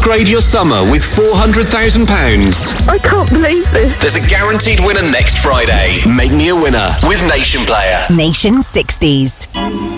Upgrade your summer with £400,000. I can't believe this. There's a guaranteed winner next Friday. Make me a winner with Nation Player. Nation 60s.